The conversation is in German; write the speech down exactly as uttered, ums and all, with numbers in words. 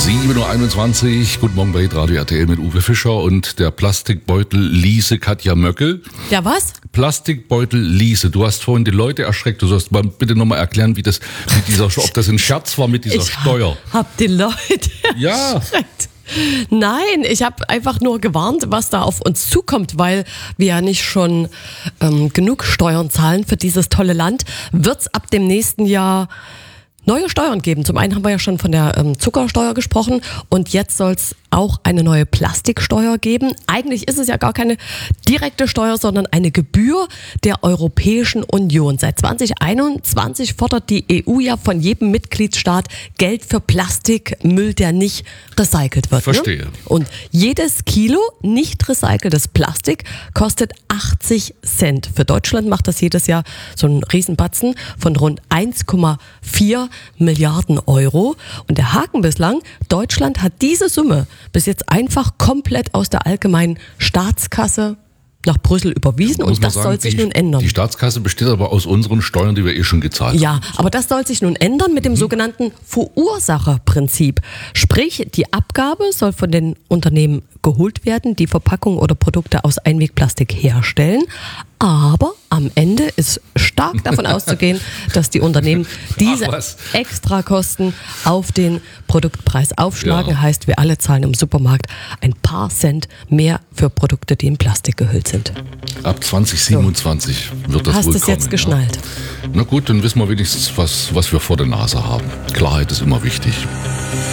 sieben Uhr einundzwanzig, guten Morgen bei Radio R T L mit Uwe Fischer und der Plastikbeutel Liese Katja Möckel. Ja, was? Plastikbeutel Liese, du hast vorhin die Leute erschreckt. Du sollst mal bitte nochmal erklären, wie das mit dieser, ob das ein Scherz war mit dieser ich Steuer. Hab die Leute Ja. erschreckt. Nein, ich habe einfach nur gewarnt, was da auf uns zukommt, weil wir ja nicht schon ähm, genug Steuern zahlen für dieses tolle Land. Wird's ab dem nächsten Jahr neue Steuern geben. Zum einen haben wir ja schon von der ähm, Zuckersteuer gesprochen und jetzt soll es auch eine neue Plastiksteuer geben. Eigentlich ist es ja gar keine direkte Steuer, sondern eine Gebühr der Europäischen Union. Seit zwanzig einundzwanzig fordert die E U ja von jedem Mitgliedstaat Geld für Plastikmüll, der nicht recycelt wird. Verstehe. Ne? Und jedes Kilo nicht recyceltes Plastik kostet achtzig Cent. Für Deutschland macht das jedes Jahr so einen Riesenbatzen von rund eins Komma vier Milliarden Euro. Und der Haken bislang, Deutschland hat diese Summe bis jetzt einfach komplett aus der allgemeinen Staatskasse nach Brüssel überwiesen Muss und man das sagen, soll sich die, nun ändern. Die Staatskasse besteht aber aus unseren Steuern, die wir eh schon gezahlt haben. Ja, aber das soll sich nun ändern mit dem mhm. sogenannten Verursacherprinzip. Sprich, die Abgabe soll von den Unternehmen geholt werden, die Verpackungen oder Produkte aus Einwegplastik herstellen. Aber am Ende ist stark davon auszugehen, dass die Unternehmen diese Extrakosten auf den Produktpreis aufschlagen. Ja. Heißt, wir alle zahlen im Supermarkt ein paar Cent mehr für Produkte, die in Plastik gehüllt sind. Ab zwanzig siebenundzwanzig so. wird das Hast wohl es kommen. Jetzt geschnallt? Ja. Na gut, dann wissen wir wenigstens, was, was wir vor der Nase haben. Klarheit ist immer wichtig.